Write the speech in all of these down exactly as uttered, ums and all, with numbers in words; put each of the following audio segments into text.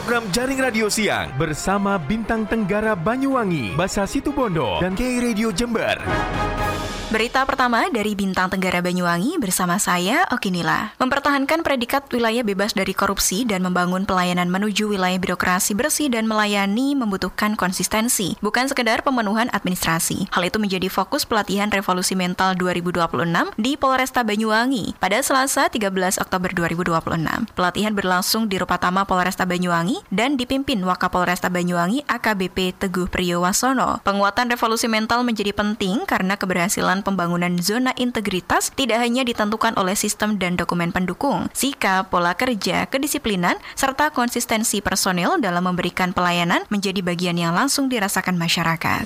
program Jaring Radio Siang bersama Bintang Tenggara Banyuwangi, Basa Situbondo, dan K Radio Jember. Berita pertama dari Bintang Tenggara Banyuwangi bersama saya, Okinila. Mempertahankan predikat wilayah bebas dari korupsi dan membangun pelayanan menuju wilayah birokrasi bersih dan melayani membutuhkan konsistensi, bukan sekedar pemenuhan administrasi. Hal itu menjadi fokus pelatihan Revolusi Mental dua ribu dua puluh enam di Polresta Banyuwangi pada Selasa tiga belas Oktober dua ribu dua puluh enam. Pelatihan berlangsung di Rupatama Polresta Banyuwangi dan dipimpin Wakapolresta Banyuwangi A K B P Teguh Priyowasono. Penguatan revolusi mental menjadi penting karena keberhasilan pembangunan zona integritas tidak hanya ditentukan oleh sistem dan dokumen pendukung, sikap, pola kerja, kedisiplinan, serta konsistensi personil dalam memberikan pelayanan menjadi bagian yang langsung dirasakan masyarakat.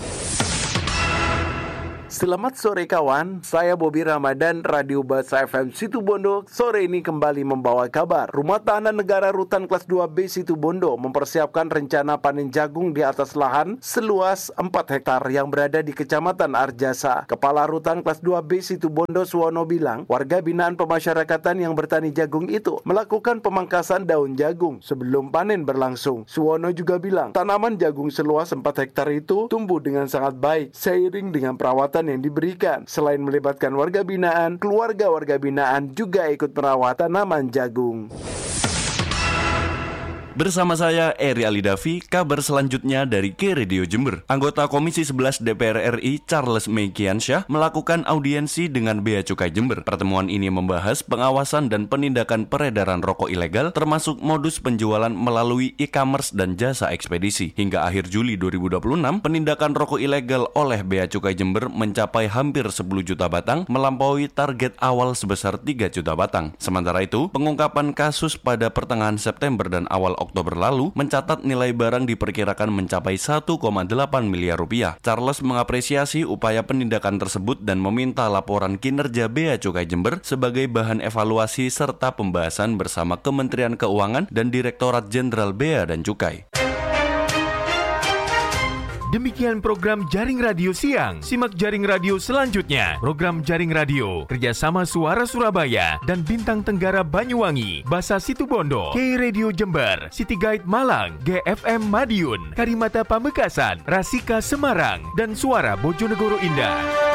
Selamat sore kawan, saya Bobi Ramadan, Radio Basa F M Situbondo. Sore ini kembali membawa kabar. Rumah Tahanan Negara Rutan Kelas dua B Situbondo mempersiapkan rencana panen jagung di atas lahan seluas empat hektar yang berada di Kecamatan Arjasa. Kepala Rutan Kelas dua B Situbondo Suwono bilang, warga binaan pemasyarakatan yang bertani jagung itu melakukan pemangkasan daun jagung sebelum panen berlangsung. Suwono juga bilang, tanaman jagung seluas empat hektar itu tumbuh dengan sangat baik seiring dengan perawatan yang diberikan. Selain melibatkan warga binaan, keluarga-warga binaan juga ikut merawat tanaman jagung. Bersama saya, Eri Alidavi, kabar selanjutnya dari K Radio Jember. Anggota Komisi sebelas D P R R I, Charles Mekiansyah, melakukan audiensi dengan Bea Cukai Jember. Pertemuan ini membahas pengawasan dan penindakan peredaran rokok ilegal, termasuk modus penjualan melalui e-commerce dan jasa ekspedisi. Hingga akhir Juli dua ribu dua puluh enam, penindakan rokok ilegal oleh Bea Cukai Jember mencapai hampir sepuluh juta batang, melampaui target awal sebesar tiga juta batang. Sementara itu, pengungkapan kasus pada pertengahan September dan awal Oktober lalu mencatat nilai barang diperkirakan mencapai satu koma delapan miliar rupiah. Charles mengapresiasi upaya penindakan tersebut dan meminta laporan kinerja Bea Cukai Jember sebagai bahan evaluasi serta pembahasan bersama Kementerian Keuangan dan Direktorat Jenderal Bea dan Cukai. Demikian program Jaring Radio Siang. Simak Jaring Radio selanjutnya. Program Jaring Radio kerjasama Suara Surabaya dan Bintang Tenggara Banyuwangi, Basa Situbondo, K Radio Jember, City Guide Malang, G F M Madiun, Karimata Pamekasan, Rasika Semarang, dan Suara Bojonegoro Indah.